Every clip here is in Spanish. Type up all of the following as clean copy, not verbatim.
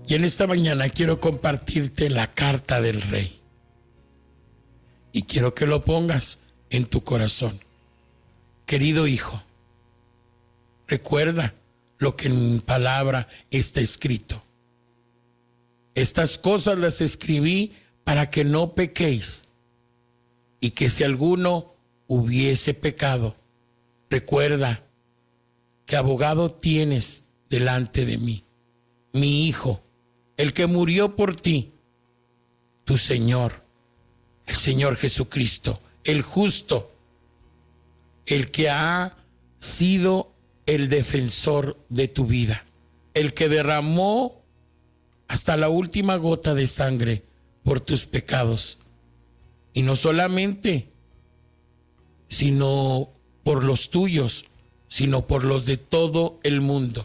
Y en esta mañana quiero compartirte la carta del Rey. Y quiero que lo pongas en tu corazón. Querido hijo, recuerda lo que en mi palabra está escrito. Estas cosas las escribí para que no pequéis, y que si alguno hubiese pecado, recuerda que abogado tienes delante de mí, mi Hijo, el que murió por ti, tu Señor, el Señor Jesucristo, el justo, el que ha sido el defensor de tu vida, el que derramó hasta la última gota de sangre por tus pecados. Y no solamente, sino por los tuyos, sino por los de todo el mundo.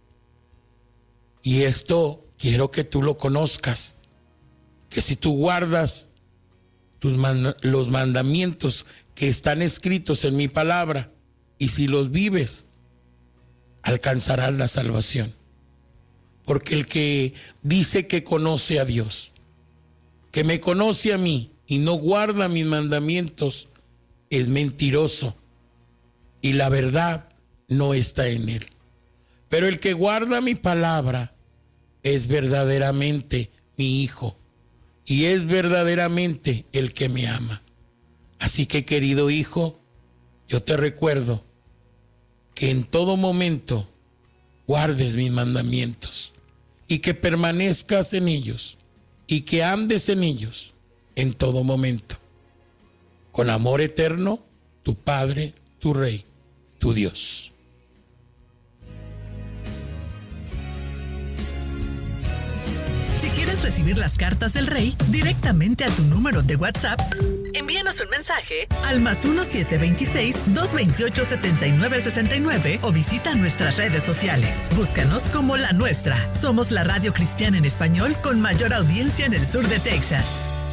Y esto quiero que tú lo conozcas, que si tú guardas los mandamientos que están escritos en mi palabra, y si los vives, alcanzarás la salvación. Porque el que dice que conoce a Dios, que me conoce a mí y no guarda mis mandamientos, es mentiroso y la verdad no está en él. Pero el que guarda mi palabra es verdaderamente mi hijo y es verdaderamente el que me ama. Así que, querido hijo, yo te recuerdo que en todo momento guardes mis mandamientos y que permanezcas en ellos y que andes en ellos en todo momento. Con amor eterno, tu Padre, tu Rey, tu Dios. Si quieres recibir las cartas del Rey directamente a tu número de WhatsApp, envíanos un mensaje al +1 726 228 7969 o visita nuestras redes sociales. Búscanos como La Nuestra. Somos la radio cristiana en español con mayor audiencia en el sur de Texas.